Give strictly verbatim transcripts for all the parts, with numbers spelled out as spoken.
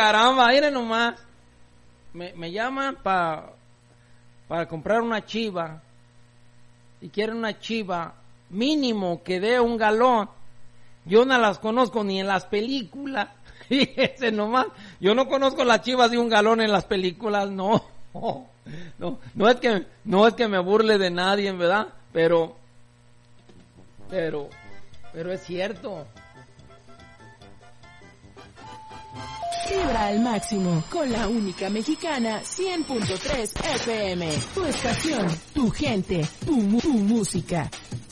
caramba, miren nomás. Me, me llaman pa, para comprar una chiva. Y quieren una chiva mínimo que dé un galón. Yo no las conozco ni en las películas. Fíjense nomás. Yo no conozco las chivas de un galón en las películas, no. No, no, no es que, no es que me burle de nadie, ¿verdad? Pero, pero, pero es cierto. Vibra al máximo con la única mexicana cien punto tres F M. Tu estación, tu gente, tu, tu música.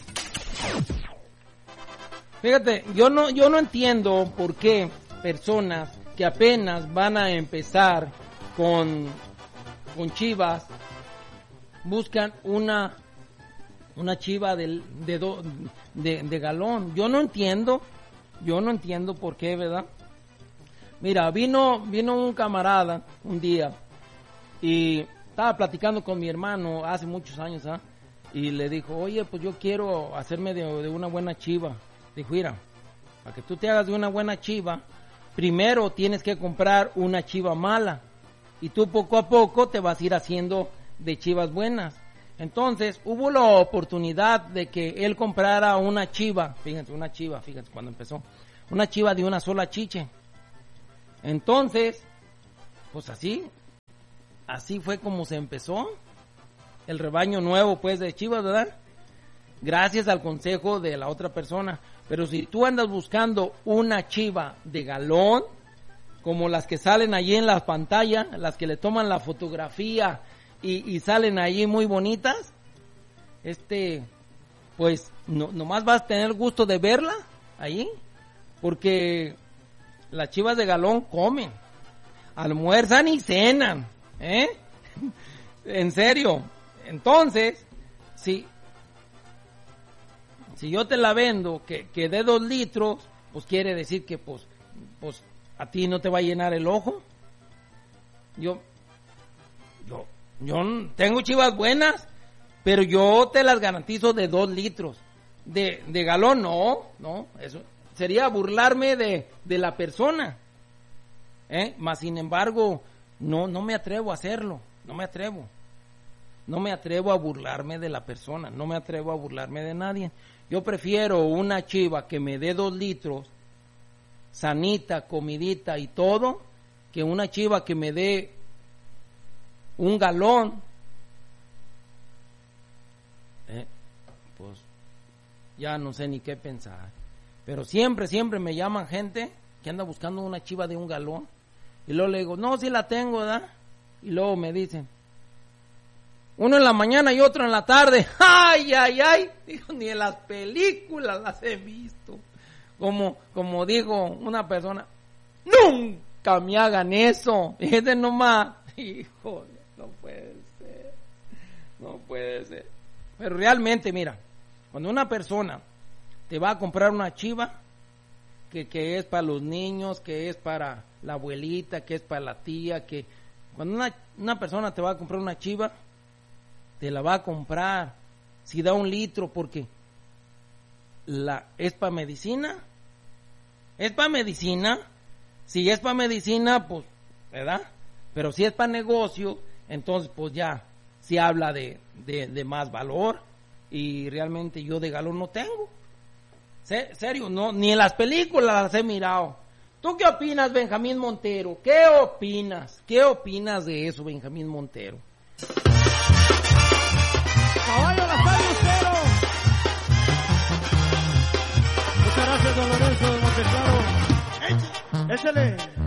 Fíjate, yo no, yo no entiendo por qué personas que apenas van a empezar con, con chivas buscan una, una chiva de, de, do, de, de galón. Yo no entiendo, yo no entiendo por qué, ¿verdad? Mira, vino, vino un camarada un día y estaba platicando con mi hermano hace muchos años, ¿ah? Y le dijo, oye, pues yo quiero hacerme de, de una buena chiva. Dijo, mira, para que tú te hagas de una buena chiva, primero tienes que comprar una chiva mala y tú poco a poco te vas a ir haciendo de chivas buenas. Entonces hubo la oportunidad de que él comprara una chiva, fíjense, una chiva, fíjense cuando empezó, una chiva de una sola chiche. Entonces, pues así, así fue como se empezó el rebaño nuevo, pues, de chivas, ¿verdad? Gracias al consejo de la otra persona. Pero si tú andas buscando una chiva de galón, como las que salen allí en las pantallas, las que le toman la fotografía y, y salen allí muy bonitas, este, pues, no, nomás vas a tener gusto de verla allí, porque las chivas de galón comen, almuerzan y cenan, ¿eh? En serio. Entonces, si, si yo te la vendo que, que de dos litros, pues quiere decir que pues, pues a ti no te va a llenar el ojo. Yo, yo, yo tengo chivas buenas, pero yo te las garantizo de dos litros. De, de galón, no, no, eso sería burlarme de, de la persona, ¿eh? Mas sin embargo, no, no me atrevo a hacerlo, no me atrevo, no me atrevo a burlarme de la persona, no me atrevo a burlarme de nadie. Yo prefiero una chiva que me dé dos litros, sanita, comidita y todo, que una chiva que me dé un galón, ¿eh? Pues ya no sé ni qué pensar. Pero siempre, siempre me llaman gente que anda buscando una chiva de un galón. Y luego le digo, no, sí la tengo, ¿verdad? Y luego me dicen, uno en la mañana y otro en la tarde. ¡Ay, ay, ay! Digo, ni en las películas las he visto. Como, como dijo una persona, ¡nunca me hagan eso! Fíjate nomás. Híjole, no puede ser. No puede ser. Pero realmente, mira, cuando una persona te va a comprar una chiva, que, que es para los niños, que es para la abuelita, que es para la tía, que cuando una, una persona te va a comprar una chiva, te la va a comprar si da un litro, porque la es para medicina, es para medicina, si es para medicina, pues, ¿verdad? Pero si es para negocio, entonces pues ya se habla de, de, de más valor, y realmente yo de galón no tengo. Serio, no, ni en las películas las he mirado. ¿Tú qué opinas, Benjamín Montero? ¿Qué opinas? ¿Qué opinas de eso, Benjamín Montero? ¡Caballo la calle, cero! Muchas gracias, don Lorenzo de Monteclaro. ¡Échale!